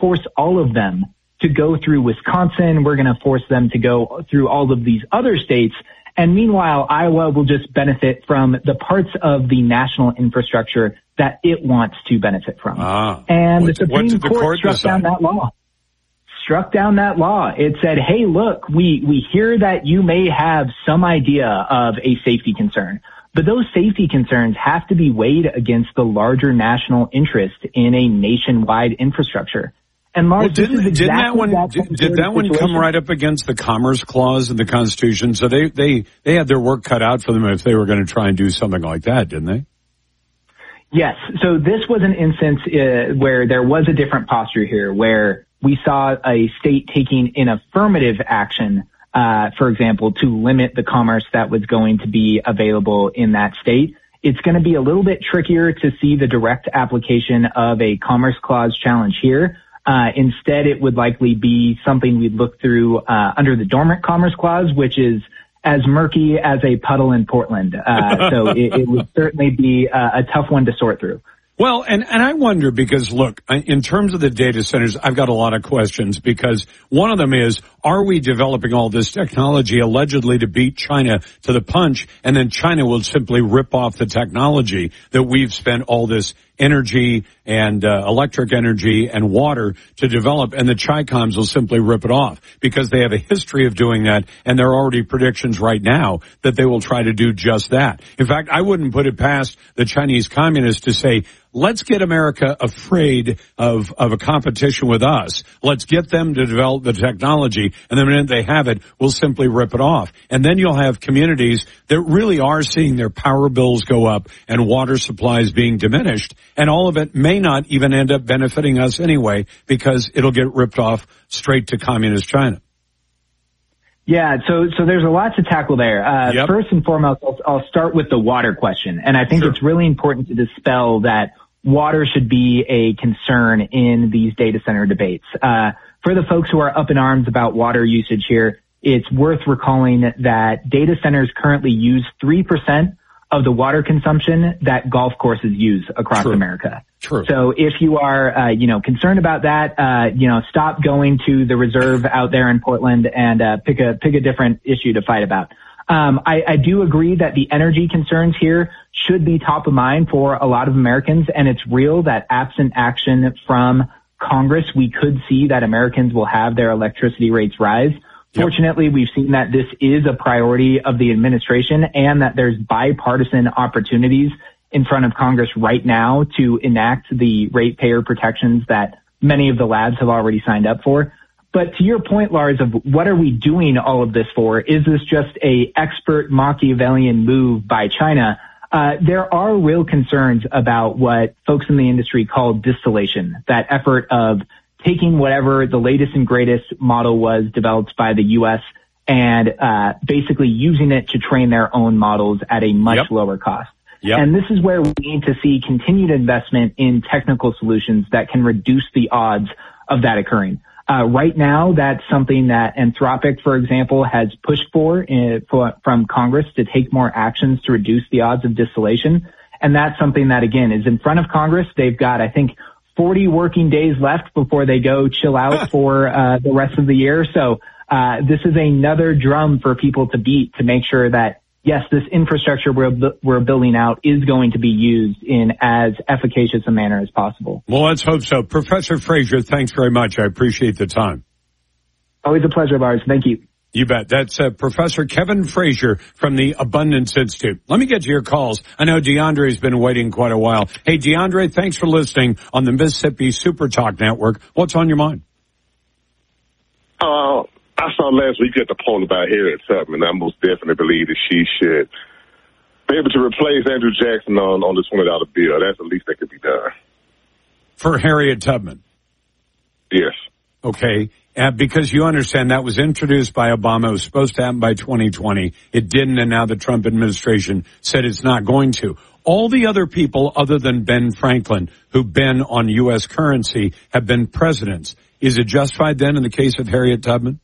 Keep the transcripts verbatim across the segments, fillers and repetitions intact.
force all of them to go through Wisconsin. We're going to force them to go through all of these other states. And meanwhile, Iowa will just benefit from the parts of the national infrastructure that it wants to benefit from. Ah, and what, the Supreme the Court, court struck decide? down that law. Struck down that law. It said, hey, look, we, we hear that you may have some idea of a safety concern, but those safety concerns have to be weighed against the larger national interest in a nationwide infrastructure. And Lars, well, didn't, this is exactly didn't that one that did, did that one situation. come right up against the Commerce Clause in the Constitution? So they they they had their work cut out for them if they were going to try and do something like that, didn't they? Yes. So this was an instance uh, where there was a different posture here, where we saw a state taking an affirmative action, uh, for example, to limit the commerce that was going to be available in that state. It's going to be a little bit trickier to see the direct application of a Commerce Clause challenge here. Uh, instead, it would likely be something we'd look through uh, under the Dormant Commerce Clause, which is as murky as a puddle in Portland. Uh, so it, it would certainly be uh, a tough one to sort through. Well, and, and I wonder because, look, in terms of the data centers, I've got a lot of questions because one of them is, are we developing all this technology allegedly to beat China to the punch, and then China will simply rip off the technology that we've spent all this energy and uh, electric energy and water to develop, and the Chi-Coms will simply rip it off because they have a history of doing that, and there are already predictions right now that they will try to do just that. In fact, I wouldn't put it past the Chinese communists to say, let's get America afraid of, of a competition with us. Let's get them to develop the technology, and the minute they have it, we'll simply rip it off. And then you'll have communities that really are seeing their power bills go up and water supplies being diminished, and all of it may not even end up benefiting us anyway because it'll get ripped off straight to communist China. Yeah, so so there's a lot to tackle there. Uh, Yep. First and foremost, I'll, I'll start with the water question. And I think Sure. it's really important to dispel that water should be a concern in these data center debates. Uh, for the folks who are up in arms about water usage here, it's worth recalling that data centers currently use three percent of the water consumption that golf courses use across True. America. True. So if you are, uh, you know, concerned about that, uh, you know, stop going to the reserve out there in Portland and uh, pick a pick a different issue to fight about. Um, I, I do agree that the energy concerns here should be top of mind for a lot of Americans, and it's real that absent action from Congress, we could see that Americans will have their electricity rates rise. Yep. Fortunately, we've seen that this is a priority of the administration and that there's bipartisan opportunities in front of Congress right now to enact the ratepayer protections that many of the labs have already signed up for. But to your point, Lars, of what are we doing all of this for? Is this just a expert Machiavellian move by China? Uh, there are real concerns about what folks in the industry call distillation, that effort of taking whatever the latest and greatest model was developed by the U S and uh, basically using it to train their own models at a much Yep. lower cost. Yep. And this is where we need to see continued investment in technical solutions that can reduce the odds of that occurring. Uh, right now, that's something that Anthropic, for example, has pushed for, uh, for from Congress to take more actions to reduce the odds of distillation. And that's something that, again, is in front of Congress. They've got, I think, forty working days left before they go chill out for uh, the rest of the year. So uh, this is another drum for people to beat to make sure that, yes, this infrastructure we're, bu- we're building out is going to be used in as efficacious a manner as possible. Well, let's hope so. Professor Frazier, thanks very much. I appreciate the time. Always a pleasure, Lars. Thank you. You bet. That's uh, Professor Kevin Frazier from the Abundance Institute. Let me get to your calls. I know DeAndre's been waiting quite a while. Hey, DeAndre, thanks for listening on the Mississippi Super Talk Network. What's on your mind? Uh, I saw last week at the poll about Harriet Tubman. I most definitely believe that she should be able to replace Andrew Jackson on, on the twenty dollar bill. That's the least that could be done. For Harriet Tubman. Yes. Okay. Uh, because you understand that was introduced by Obama. It was supposed to happen by twenty twenty. It didn't, and now the Trump administration said it's not going to. All the other people other than Ben Franklin who've been on U S currency have been presidents. Is it justified then in the case of Harriet Tubman?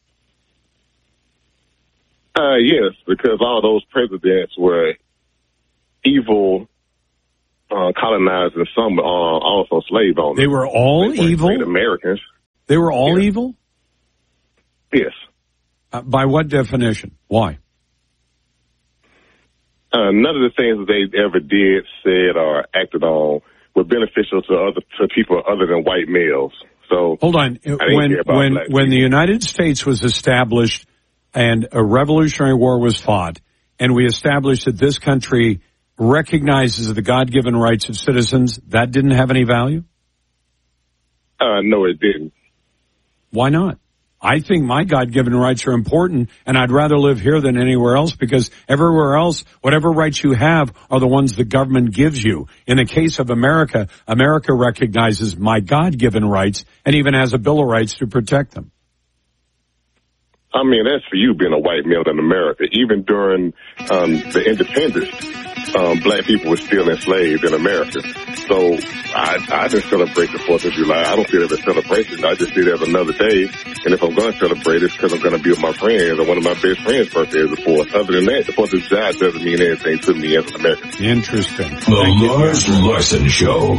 Uh, yes, because all those presidents were evil uh, colonizers, and some uh, also slave owners. They were all They weren't evil? great Americans. They were all yes. evil? Yes. Uh, by what definition? Why? Uh, none of the things that they ever did, said, or acted on were beneficial to other to people other than white males. So hold on. When when when the United States was established and a Revolutionary War was fought, and we established that this country recognizes the God-given rights of citizens, that didn't have any value? Uh, no, it didn't. Why not? I think my God-given rights are important, and I'd rather live here than anywhere else, because everywhere else, whatever rights you have are the ones the government gives you. In the case of America, America recognizes my God-given rights and even has a Bill of Rights to protect them. I mean, that's for you being a white male in America. Even during um, the independence, um, black people were still enslaved in America. So I, I didn't celebrate the fourth of July. I don't see it as a celebration. I just see it as another day. And if I'm going to celebrate, it's because I'm going to be with my friends. And one of my best friends' birthday is the fourth. Other than that, the fourth of July doesn't mean anything to me as an American. Interesting. The Lars Larson Show.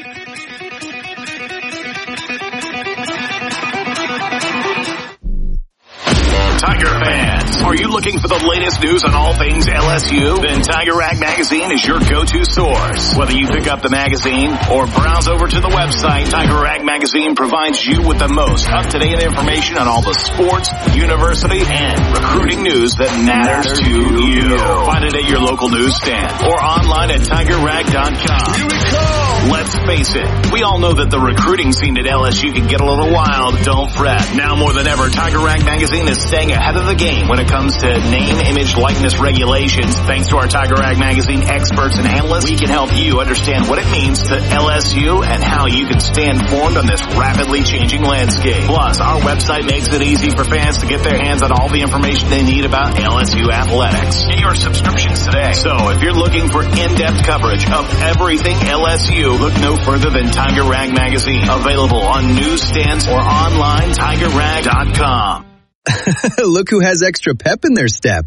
Tiger fans, are you looking for the latest news on all things L S U? Then Tiger Rag Magazine is your go-to source. Whether you pick up the magazine or browse over to the website, Tiger Rag Magazine provides you with the most up-to-date information on all the sports, university, and recruiting news that matters to you. Find it at your local newsstand or online at tiger rag dot com. Here we go! Let's face it, we all know that the recruiting scene at L S U can get a little wild. Don't fret. Now more than ever, Tiger Rag Magazine is staying ahead of the game when it comes to name, image, likeness regulations. Thanks to our Tiger Rag Magazine experts and analysts, we can help you understand what it means to L S U and how you can stay informed on this rapidly changing landscape. Plus, our website makes it easy for fans to get their hands on all the information they need about L S U athletics. Get your subscriptions today. So, if you're looking for in-depth coverage of everything L S U, look no further than Tiger Rag Magazine. Available on newsstands or online, tiger rag dot com. Look who has extra pep in their step.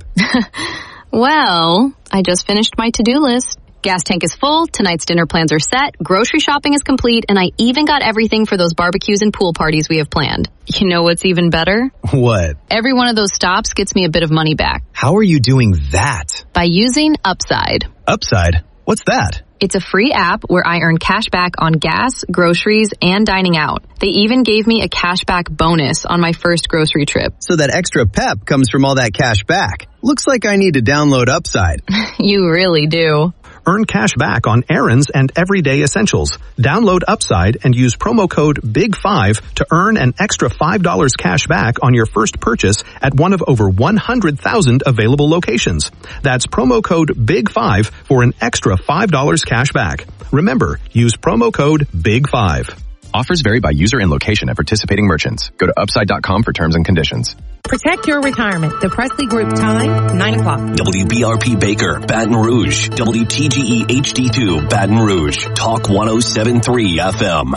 Well, I just finished my to-do list. Gas tank is full, tonight's dinner plans are set, grocery shopping is complete, and I even got everything for those barbecues and pool parties we have planned. You know what's even better? What? Every one of those stops gets me a bit of money back. How are you doing that? By using Upside. Upside? What's that? It's a free app where I earn cash back on gas, groceries, and dining out. They even gave me a cash back bonus on my first grocery trip. So that extra pep comes from all that cash back. Looks like I need to download Upside. You really do. Earn cash back on errands and everyday essentials. Download Upside and use promo code big five to earn an extra five dollars cash back on your first purchase at one of over one hundred thousand available locations. That's promo code big five for an extra five dollars cash back. Remember, use promo code big five. Offers vary by user and location at participating merchants. Go to upside dot com for terms and conditions. Protect your retirement. The Presley Group time, nine o'clock. W B R P Baker, Baton Rouge. W T G E H D two, Baton Rouge. Talk one oh seven point three F M.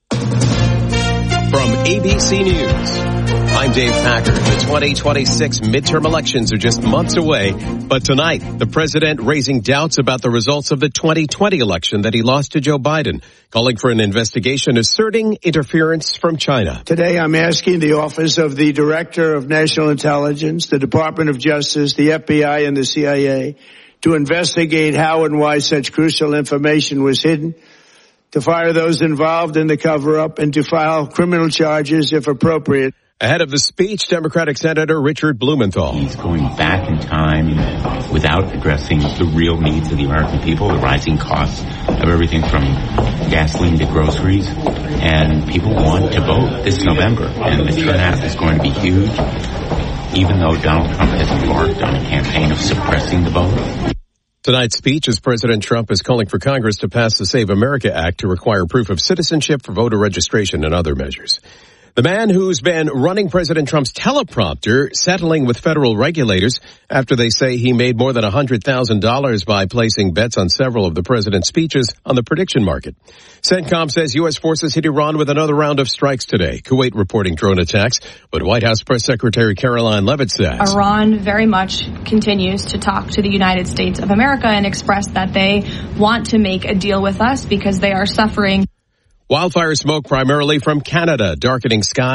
From A B C News, I'm Dave Packer. The twenty twenty-six midterm elections are just months away, but tonight, the president raising doubts about the results of the twenty twenty election that he lost to Joe Biden, calling for an investigation asserting interference from China. Today, I'm asking the Office of the Director of National Intelligence, the Department of Justice, the F B I, and the C I A to investigate how and why such crucial information was hidden, to fire those involved in the cover-up, and to file criminal charges if appropriate. Ahead of the speech, Democratic Senator Richard Blumenthal. He's going back in time without addressing the real needs of the American people, the rising costs of everything from gasoline to groceries. And people want to vote this November, and the turnout is going to be huge, even though Donald Trump has embarked on a campaign of suppressing the vote. Tonight's speech is President Trump is calling for Congress to pass the Save America Act to require proof of citizenship for voter registration and other measures. The man who's been running President Trump's teleprompter settling with federal regulators after they say he made more than one hundred thousand dollars by placing bets on several of the president's speeches on the prediction market. CENTCOM says U S forces hit Iran with another round of strikes today. Kuwait reporting drone attacks, but White House Press Secretary Caroline Leavitt says Iran very much continues to talk to the United States of America and express that they want to make a deal with us because they are suffering. Wildfire smoke primarily from Canada, darkening skies.